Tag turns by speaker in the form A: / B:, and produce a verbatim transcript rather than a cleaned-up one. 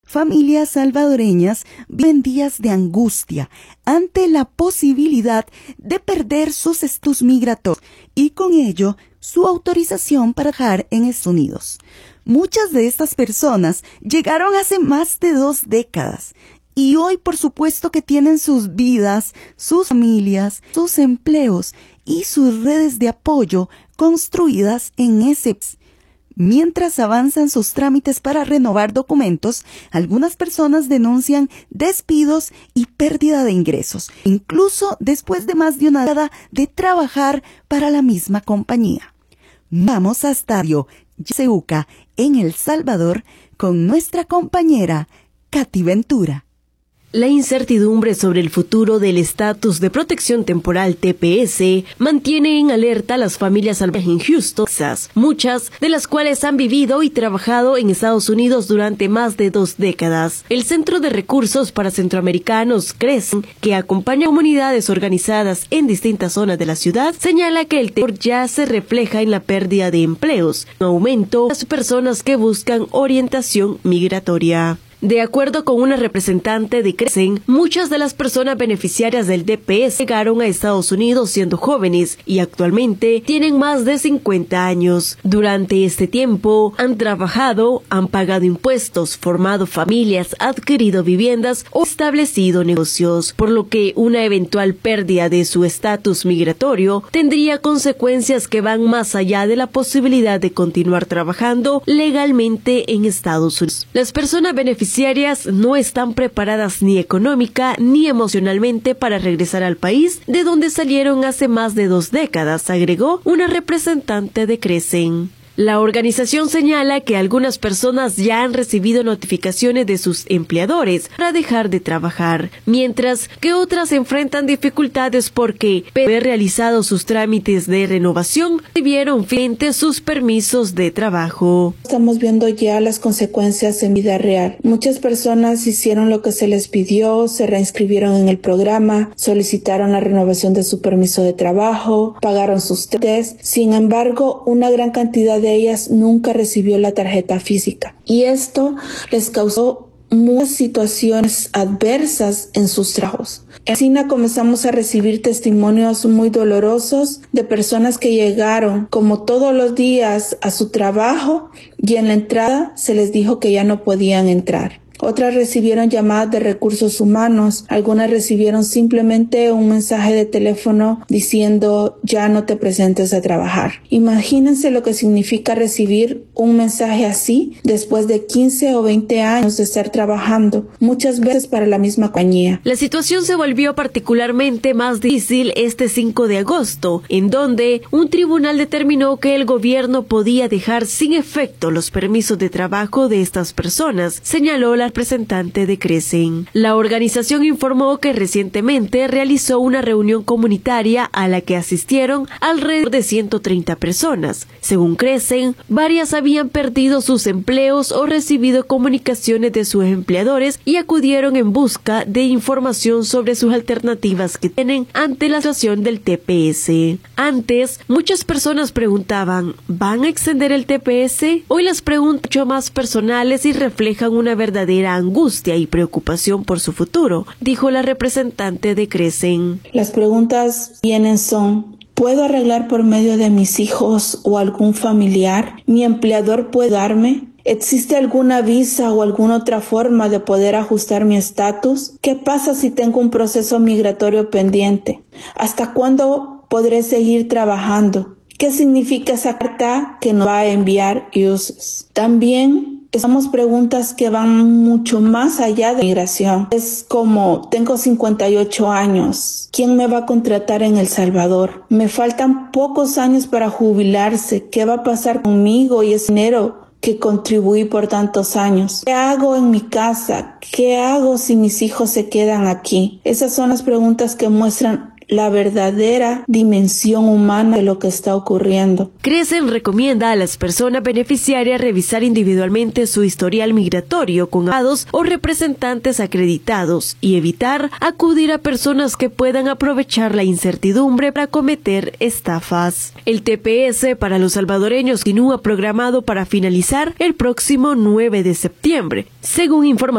A: familias salvadoreñas viven días de angustia ante la posibilidad de perder sus estatus migratorios y con ello su autorización para trabajar en Estados Unidos. Muchas de estas personas llegaron hace más de dos décadas y hoy por supuesto que tienen sus vidas, sus familias, sus empleos y sus redes de apoyo construidas en ese país. Mientras avanzan sus trámites para renovar documentos, algunas personas denuncian despidos y pérdida de ingresos, incluso después de más de una década de trabajar para la misma compañía. Vamos hasta Yaceuca, en El Salvador, con nuestra compañera Katy Ventura.
B: La incertidumbre sobre el futuro del estatus de protección temporal T P S mantiene en alerta a las familias salvadoreñas en Houston, Texas, muchas de las cuales han vivido y trabajado en Estados Unidos durante más de dos décadas. El Centro de Recursos para Centroamericanos, CRECEN, que acompaña a comunidades organizadas en distintas zonas de la ciudad, señala que el temor ya se refleja en la pérdida de empleos, un aumento de las personas que buscan orientación migratoria. De acuerdo con una representante de CRECEN, muchas de las personas beneficiarias del T P S llegaron a Estados Unidos siendo jóvenes y actualmente tienen más de cincuenta años. Durante este tiempo han trabajado, han pagado impuestos, formado familias, adquirido viviendas o establecido negocios, por lo que una eventual pérdida de su estatus migratorio tendría consecuencias que van más allá de la posibilidad de continuar trabajando legalmente en Estados Unidos. Las personas beneficiarias no están preparadas ni económica ni emocionalmente para regresar al país de donde salieron hace más de dos décadas, agregó una representante de CRECEN. La organización señala que algunas personas ya han recibido notificaciones de sus empleadores para dejar de trabajar, mientras que otras enfrentan dificultades porque, pese a haber realizado sus trámites de renovación, recibieron finalmente sus permisos de trabajo.
C: Estamos viendo ya las consecuencias en vida real. Muchas personas hicieron lo que se les pidió, se reinscribieron en el programa, solicitaron la renovación de su permiso de trabajo, pagaron sus test. Sin embargo, una gran cantidad de ellas nunca recibió la tarjeta física y esto les causó muchas situaciones adversas en sus trabajos. En Sina comenzamos a recibir testimonios muy dolorosos de personas que llegaron como todos los días a su trabajo y en la entrada se les dijo que ya no podían entrar. Otras recibieron llamadas de recursos humanos, algunas recibieron simplemente un mensaje de teléfono diciendo ya no te presentes a trabajar. Imagínense lo que significa recibir un mensaje así después de quince o veinte años de estar trabajando, muchas veces para la misma compañía.
B: La situación se volvió particularmente más difícil este cinco de agosto, en donde un tribunal determinó que el gobierno podía dejar sin efecto los permisos de trabajo de estas personas, señaló la representante de CRECEN. La organización informó que recientemente realizó una reunión comunitaria a la que asistieron alrededor de ciento treinta personas. Según CRECEN, varias habían perdido sus empleos o recibido comunicaciones de sus empleadores y acudieron en busca de información sobre sus alternativas que tienen ante la situación del T P S. Antes, muchas personas preguntaban, ¿van a extender el T P S? Hoy las preguntas mucho más personales y reflejan una verdadera angustia y preocupación por su futuro, dijo la representante de CRECEN.
C: Las preguntas vienen son: ¿puedo arreglar por medio de mis hijos o algún familiar? ¿Mi empleador puede darme? ¿Existe alguna visa o alguna otra forma de poder ajustar mi estatus? ¿Qué pasa si tengo un proceso migratorio pendiente? ¿Hasta cuándo podré seguir trabajando? ¿Qué significa esa carta que nos va a enviar U S C S? También Estamos preguntas que van mucho más allá de migración. Es como, tengo cincuenta y ocho años. ¿Quién me va a contratar en El Salvador? Me faltan pocos años para jubilarse. ¿Qué va a pasar conmigo y ese dinero que contribuí por tantos años? ¿Qué hago en mi casa? ¿Qué hago si mis hijos se quedan aquí? Esas son las preguntas que muestran la verdadera dimensión humana de lo que está ocurriendo.
B: CRECEN recomienda a las personas beneficiarias revisar individualmente su historial migratorio con abogados o representantes acreditados y evitar acudir a personas que puedan aprovechar la incertidumbre para cometer estafas. El T P S para los salvadoreños continúa programado para finalizar el próximo nueve de septiembre, según información